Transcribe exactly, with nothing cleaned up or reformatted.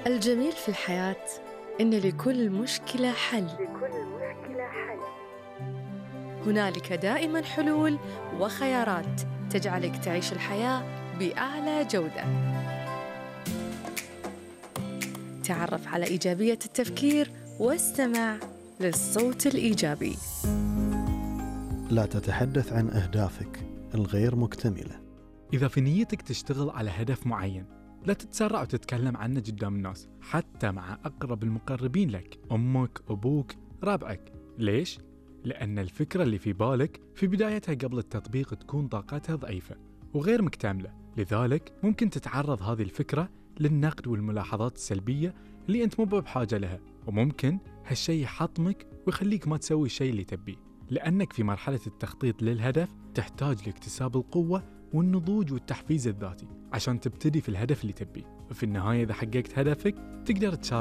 الجميل في الحياة إن لكل مشكلة حل. لكل مشكلة حل. هنالك دائماً حلول وخيارات تجعلك تعيش الحياة بأعلى جودة. تعرف على إيجابية التفكير واستمع للصوت الإيجابي. لا تتحدث عن أهدافك الغير مكتملة. إذا في نيتك تشتغل على هدف معين، لا تتسرع وتتكلم عنه قدام الناس، حتى مع أقرب المقربين لك، أمك، أبوك، ربعك. ليش؟ لأن الفكرة اللي في بالك في بدايتها قبل التطبيق تكون طاقتها ضعيفة وغير مكتملة، لذلك ممكن تتعرض هذه الفكرة للنقد والملاحظات السلبية اللي أنت مو بحاجة لها، وممكن هالشي يحطمك ويخليك ما تسوي الشيء اللي تبيه، لأنك في مرحلة التخطيط للهدف تحتاج لاكتساب القوة والنضوج والتحفيز الذاتي عشان تبتدي في الهدف اللي تبيه. وفي النهاية إذا حققت هدفك تقدر تشارك